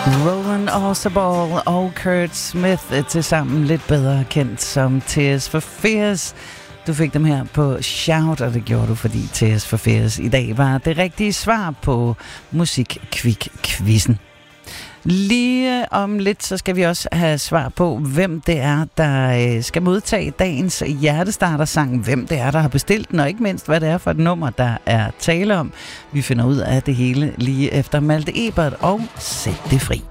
Roland Orzabal og Kurt Smith til sammen lidt bedre kendt som Tears for Fears. Du fik dem her på Shout, og det gjorde du, fordi Tears for Fears i dag var det rigtige svar på Musikquiz-quizzen. Lige om lidt, så skal vi også have svar på, hvem det er, der skal modtage dagens hjertestartersang, hvem det er, der har bestilt den, og ikke mindst, hvad det er for et nummer, der er tale om. Vi finder ud af det hele lige efter Malte Ebert og Sæt det fri.